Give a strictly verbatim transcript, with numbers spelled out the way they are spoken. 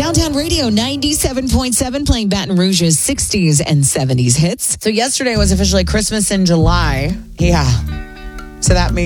Downtown Radio ninety-seven point seven playing Baton Rouge's sixties and seventies hits. So yesterday was officially Christmas in July. Yeah. So that means